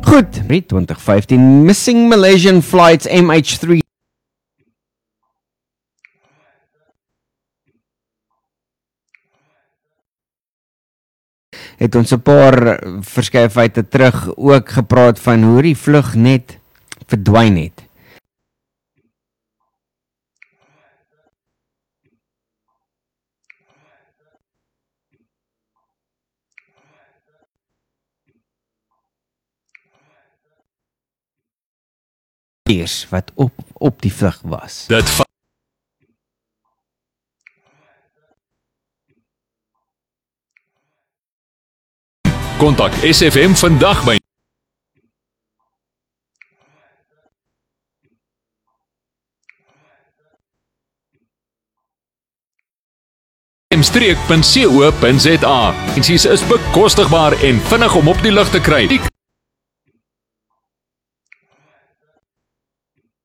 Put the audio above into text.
Goed, 2015 Missing Malaysian Flights MH3 het ons 'n paar verskeie feite terug ook gepraat van hoe die vlug net verdwyn het. Wat op die vlug was. Kontak SFM vandag by streek.co.za. Insies is bekostigbaar en vinnig om op die lug te kry.